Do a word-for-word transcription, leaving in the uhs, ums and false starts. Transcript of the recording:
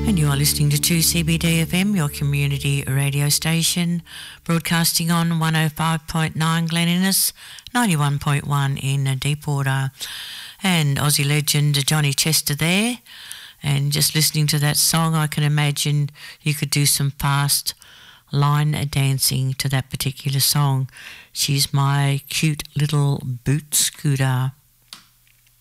And you are listening to two C B D F M, your community radio station, broadcasting on one oh five point nine Glen Innes, ninety-one point one in Deepwater. And Aussie legend Johnny Chester there. And just listening to that song, I can imagine you could do some fast line dancing to that particular song. She's my cute little boot scooter.